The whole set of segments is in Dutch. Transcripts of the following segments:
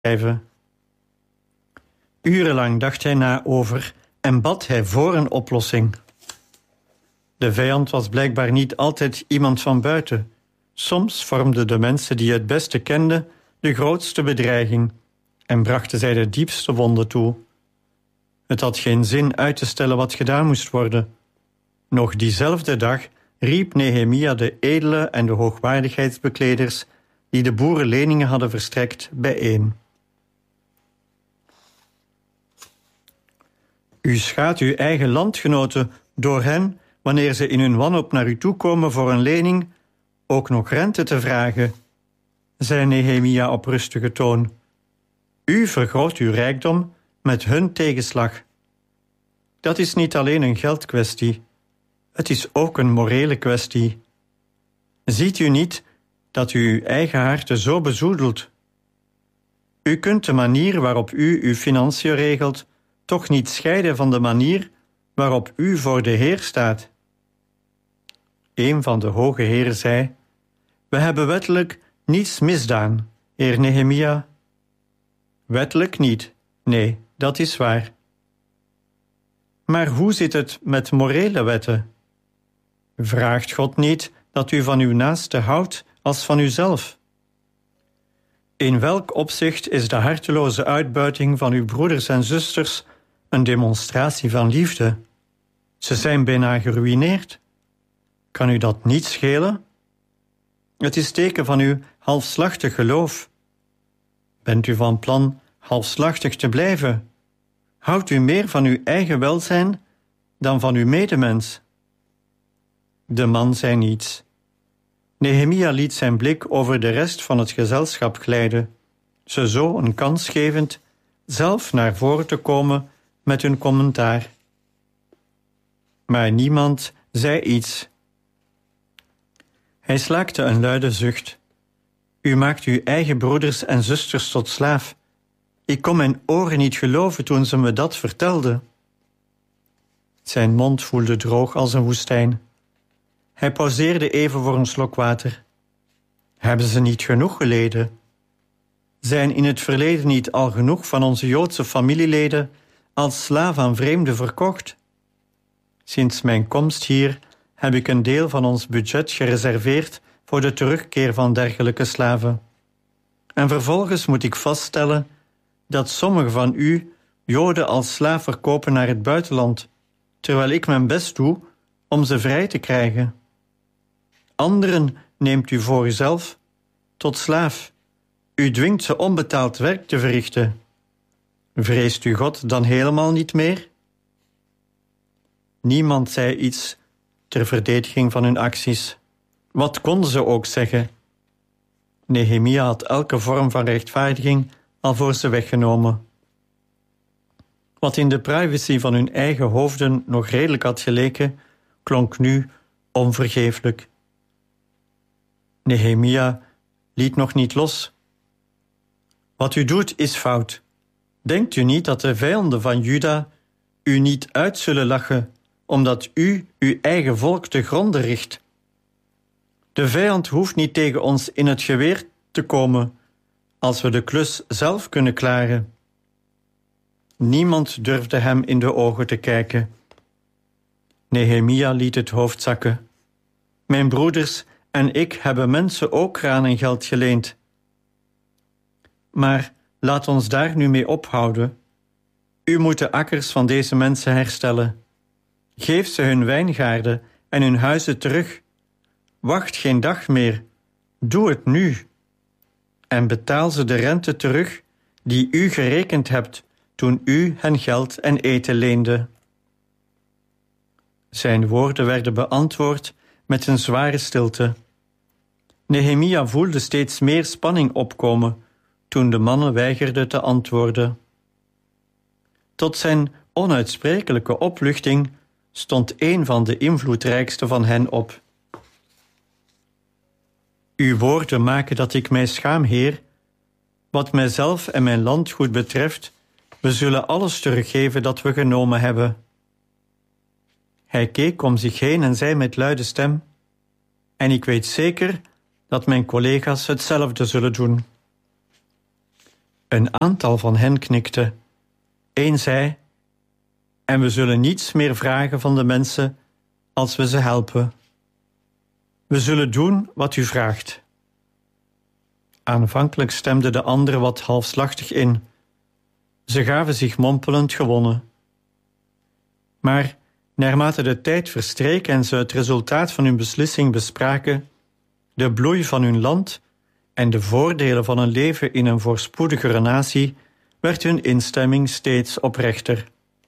schrijven. Urenlang dacht hij na over en bad hij voor een oplossing. De vijand was blijkbaar niet altijd iemand van buiten. Soms vormden de mensen die het beste kenden de grootste bedreiging en brachten zij de diepste wonden toe. Het had geen zin uit te stellen wat gedaan moest worden. Nog diezelfde dag riep Nehemia de edele en de hoogwaardigheidsbekleders die de boeren leningen hadden verstrekt bijeen. U schaadt uw eigen landgenoten door hen, wanneer ze in hun wanhoop naar u toekomen voor een lening, ook nog rente te vragen, zei Nehemia op rustige toon. U vergroot uw rijkdom met hun tegenslag. Dat is niet alleen een geldkwestie, het is ook een morele kwestie. Ziet u niet dat u uw eigen hart zo bezoedelt? U kunt de manier waarop u uw financiën regelt toch niet scheiden van de manier waarop u voor de Heer staat. Een van de hoge heren zei: We hebben wettelijk niets misdaan, heer Nehemia. Wettelijk niet, nee, dat is waar. Maar hoe zit het met morele wetten? Vraagt God niet dat u van uw naaste houdt als van uzelf? In welk opzicht is de harteloze uitbuiting van uw broeders en zusters een demonstratie van liefde? Ze zijn bijna geruïneerd. Kan u dat niet schelen? Het is teken van uw halfslachtig geloof. Bent u van plan halfslachtig te blijven? Houdt u meer van uw eigen welzijn dan van uw medemens? De man zei niets. Nehemia liet zijn blik over de rest van het gezelschap glijden, ze zo een kans gevend zelf naar voren te komen met hun commentaar. Maar niemand zei iets. Hij slaakte een luide zucht. U maakt uw eigen broeders en zusters tot slaaf. Ik kon mijn oren niet geloven toen ze me dat vertelden. Zijn mond voelde droog als een woestijn. Hij pauzeerde even voor een slok water. Hebben ze niet genoeg geleden? Zijn in het verleden niet al genoeg van onze Joodse familieleden als slaaf aan vreemden verkocht? Sinds mijn komst hier heb ik een deel van ons budget gereserveerd voor de terugkeer van dergelijke slaven. En vervolgens moet ik vaststellen dat sommigen van u Joden als slaaf verkopen naar het buitenland, terwijl ik mijn best doe om ze vrij te krijgen. Anderen neemt u voor uzelf tot slaaf. U dwingt ze onbetaald werk te verrichten. Vreest u God dan helemaal niet meer? Niemand zei iets ter verdediging van hun acties. Wat konden ze ook zeggen? Nehemia had elke vorm van rechtvaardiging al voor ze weggenomen. Wat in de privacy van hun eigen hoofden nog redelijk had geleken, klonk nu onvergeeflijk. Nehemia liet nog niet los. Wat u doet is fout. Denkt u niet dat de vijanden van Juda u niet uit zullen lachen, omdat u uw eigen volk te gronde richt? De vijand hoeft niet tegen ons in het geweer te komen, als we de klus zelf kunnen klaren. Niemand durfde hem in de ogen te kijken. Nehemia liet het hoofd zakken. Mijn broeders en ik hebben mensen ook graan en geld geleend. Maar laat ons daar nu mee ophouden. U moet de akkers van deze mensen herstellen. Geef ze hun wijngaarden en hun huizen terug. Wacht geen dag meer. Doe het nu. En betaal ze de rente terug die u gerekend hebt toen u hen geld en eten leende. Zijn woorden werden beantwoord met een zware stilte. Nehemia voelde steeds meer spanning opkomen toen de mannen weigerden te antwoorden. Tot zijn onuitsprekelijke opluchting stond een van de invloedrijkste van hen op. Uw woorden maken dat ik mij schaam, Heer. Wat mijzelf en mijn landgoed betreft, we zullen alles teruggeven dat we genomen hebben. Hij keek om zich heen en zei met luide stem: En ik weet zeker dat mijn collega's hetzelfde zullen doen. Een aantal van hen knikte. Eén zei: en we zullen niets meer vragen van de mensen als we ze helpen. We zullen doen wat u vraagt. Aanvankelijk stemden de anderen wat halfslachtig in. Ze gaven zich mompelend gewonnen. Maar naarmate de tijd verstreek en ze het resultaat van hun beslissing bespraken, de bloei van hun land en de voordelen van een leven in een voorspoedigere natie, werd hun instemming steeds oprechter.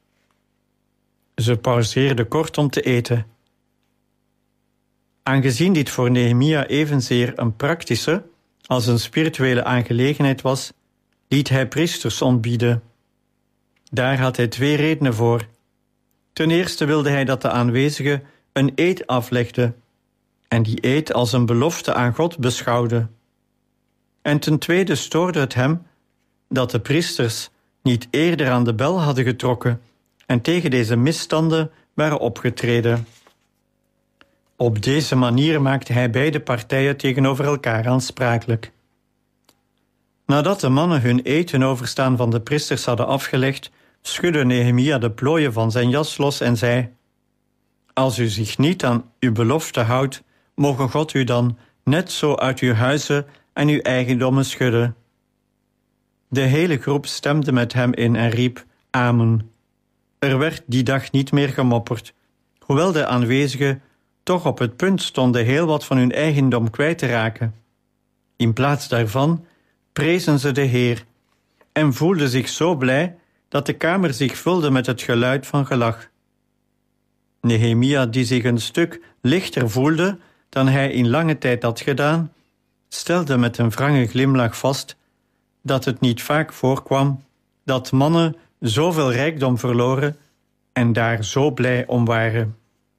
Ze pauzeerden kort om te eten. Aangezien dit voor Nehemia evenzeer een praktische als een spirituele aangelegenheid was, liet hij priesters ontbieden. Daar had hij 2 redenen voor. Ten eerste wilde hij dat de aanwezigen een eed aflegden en die eed als een belofte aan God beschouwden. En ten tweede stoorde het hem dat de priesters niet eerder aan de bel hadden getrokken en tegen deze misstanden waren opgetreden. Op deze manier maakte hij beide partijen tegenover elkaar aansprakelijk. Nadat de mannen hun eed ten overstaan van de priesters hadden afgelegd, schudde Nehemia de plooien van zijn jas los en zei: als u zich niet aan uw belofte houdt, mogen God u dan net zo uit uw huizen en uw eigendommen schudden. De hele groep stemde met hem in en riep: Amen. Er werd die dag niet meer gemopperd, hoewel de aanwezigen toch op het punt stonden heel wat van hun eigendom kwijt te raken. In plaats daarvan prezen ze de Heer en voelden zich zo blij dat de kamer zich vulde met het geluid van gelach. Nehemia, die zich een stuk lichter voelde dan hij in lange tijd had gedaan, stelde met een wrange glimlach vast dat het niet vaak voorkwam dat mannen zoveel rijkdom verloren en daar zo blij om waren.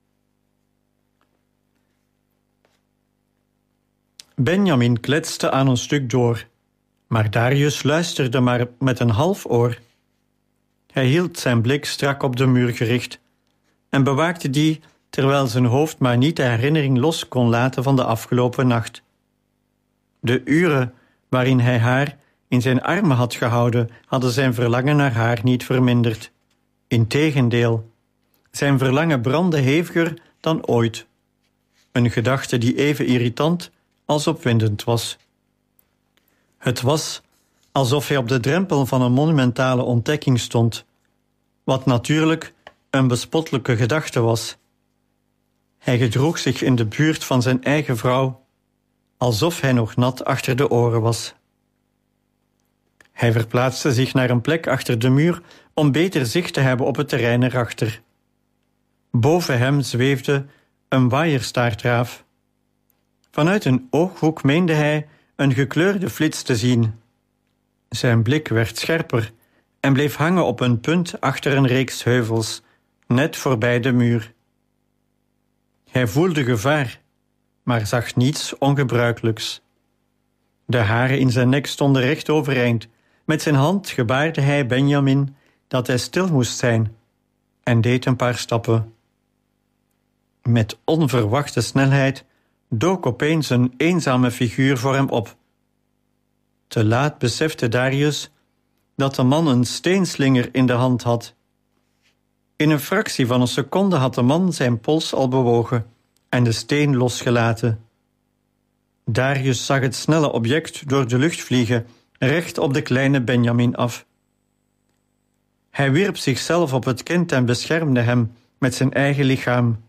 Benjamin kletste aan een stuk door, maar Darius luisterde maar met een half oor. Hij hield zijn blik strak op de muur gericht en bewaakte die terwijl zijn hoofd maar niet de herinnering los kon laten van de afgelopen nacht. De uren waarin hij haar in zijn armen had gehouden, hadden zijn verlangen naar haar niet verminderd. Integendeel, zijn verlangen brandde heviger dan ooit. Een gedachte die even irritant als opwindend was. Het was alsof hij op de drempel van een monumentale ontdekking stond, wat natuurlijk een bespottelijke gedachte was. Hij gedroeg zich in de buurt van zijn eigen vrouw, alsof hij nog nat achter de oren was. Hij verplaatste zich naar een plek achter de muur om beter zicht te hebben op het terrein erachter. Boven hem zweefde een waaierstaartraaf. Vanuit een ooghoek meende hij een gekleurde flits te zien. Zijn blik werd scherper en bleef hangen op een punt achter een reeks heuvels, net voorbij de muur. Hij voelde gevaar, maar zag niets ongebruikelijks. De haren in zijn nek stonden recht overeind. Met zijn hand gebaarde hij Benjamin dat hij stil moest zijn en deed een paar stappen. Met onverwachte snelheid dook opeens een eenzame figuur voor hem op. Te laat besefte Darius dat de man een steenslinger in de hand had. In een fractie van een seconde had de man zijn pols al bewogen en de steen losgelaten. Darius zag het snelle object door de lucht vliegen, recht op de kleine Benjamin af. Hij wierp zichzelf op het kind en beschermde hem met zijn eigen lichaam.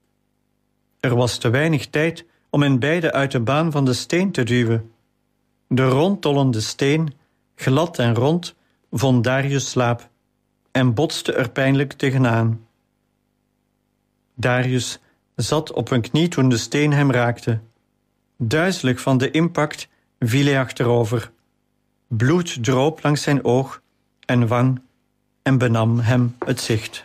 Er was te weinig tijd om hen beiden uit de baan van de steen te duwen. De rondtollende steen, glad en rond, vond Darius slaap en botste er pijnlijk tegenaan. Darius zat op een knie toen de steen hem raakte. Duizelig van de impact viel hij achterover. Bloed droop langs zijn oog en wang en benam hem het zicht.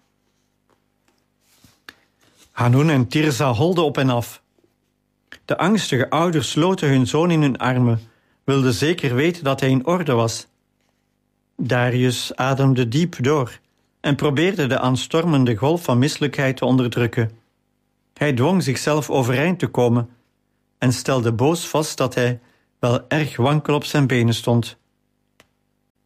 Hanun en Tirza holden op en af. De angstige ouders sloten hun zoon in hun armen, wilden zeker weten dat hij in orde was. Darius ademde diep door en probeerde de aanstormende golf van misselijkheid te onderdrukken. Hij dwong zichzelf overeind te komen en stelde boos vast dat hij wel erg wankel op zijn benen stond.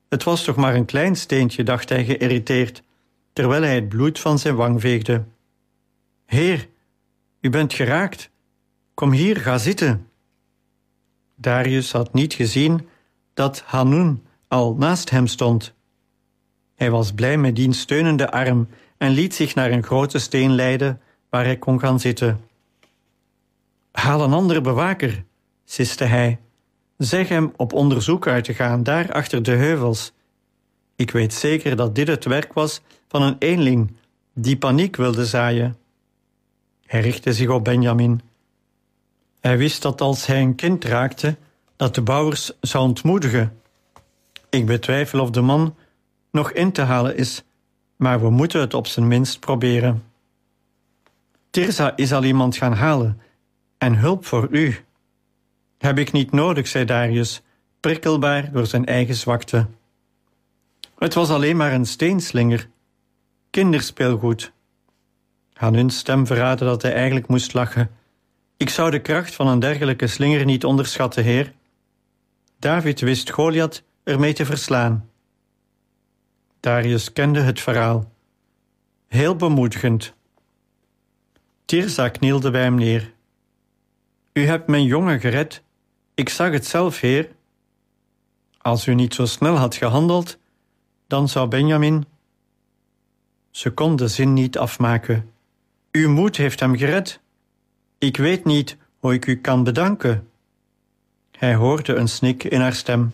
Het was toch maar een klein steentje, dacht hij geïrriteerd, terwijl hij het bloed van zijn wang veegde. Heer, u bent geraakt. Kom hier, ga zitten. Darius had niet gezien dat Hanun al naast hem stond. Hij was blij met diens steunende arm en liet zich naar een grote steen leiden waar hij kon gaan zitten. Haal een andere bewaker, siste hij. Zeg hem op onderzoek uit te gaan, daar achter de heuvels. Ik weet zeker dat dit het werk was van een eenling die paniek wilde zaaien. Hij richtte zich op Benjamin. Hij wist dat als hij een kind raakte, dat de bouwers zou ontmoedigen. Ik betwijfel of de man nog in te halen is, maar we moeten het op zijn minst proberen. Tirza is al iemand gaan halen en hulp voor u. Heb ik niet nodig, zei Darius, prikkelbaar door zijn eigen zwakte. Het was alleen maar een steenslinger. Kinderspeelgoed. Hanun's stem verraadde dat hij eigenlijk moest lachen. Ik zou de kracht van een dergelijke slinger niet onderschatten, heer. David wist Goliath ermee te verslaan. Darius kende het verhaal. Heel bemoedigend. Tirza knielde bij hem neer. U hebt mijn jongen gered. Ik zag het zelf, heer. Als u niet zo snel had gehandeld, dan zou Benjamin... Ze kon de zin niet afmaken. Uw moed heeft hem gered. Ik weet niet hoe ik u kan bedanken. Hij hoorde een snik in haar stem.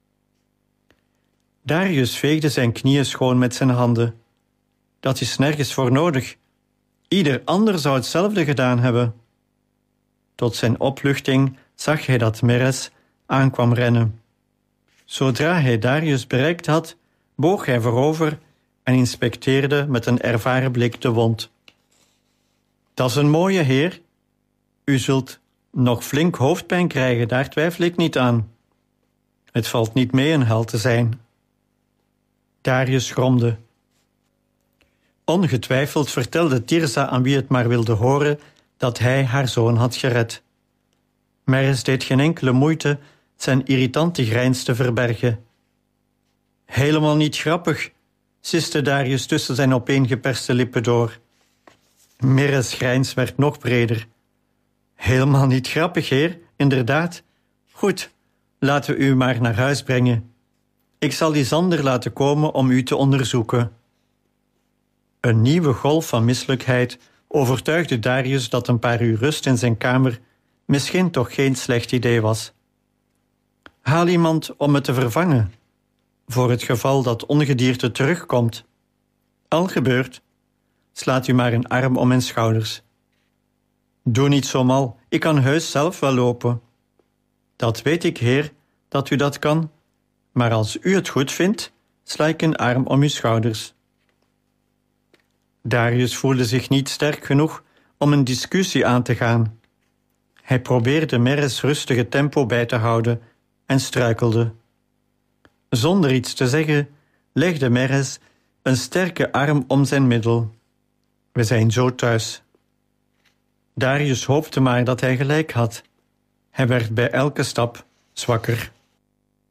Darius veegde zijn knieën schoon met zijn handen. Dat is nergens voor nodig. Ieder ander zou hetzelfde gedaan hebben. Tot zijn opluchting zag hij dat Meres aankwam rennen. Zodra hij Darius bereikt had, boog hij voorover en inspecteerde met een ervaren blik de wond. Dat is een mooie, heer. U zult nog flink hoofdpijn krijgen, daar twijfel ik niet aan. Het valt niet mee een held te zijn. Darius gromde. Ongetwijfeld vertelde Tirza aan wie het maar wilde horen dat hij haar zoon had gered. Meres deed geen enkele moeite zijn irritante grijns te verbergen. Helemaal niet grappig, siste Darius tussen zijn opeengeperste lippen door. Meres grijns werd nog breder. Helemaal niet grappig, heer, inderdaad. Goed, laten we u maar naar huis brengen. Ik zal Lysander laten komen om u te onderzoeken. Een nieuwe golf van misselijkheid overtuigde Darius dat een paar uur rust in zijn kamer misschien toch geen slecht idee was. Haal iemand om het te vervangen, voor het geval dat ongedierte terugkomt. Al gebeurt, slaat u maar een arm om mijn schouders. Doe niet zo mal, ik kan heus zelf wel lopen. Dat weet ik, heer, dat u dat kan, maar als u het goed vindt, sla ik een arm om uw schouders. Darius voelde zich niet sterk genoeg om een discussie aan te gaan. Hij probeerde Meres' rustige tempo bij te houden en struikelde. Zonder iets te zeggen legde Meres een sterke arm om zijn middel. We zijn zo thuis. Darius hoopte maar dat hij gelijk had. Hij werd bij elke stap zwakker.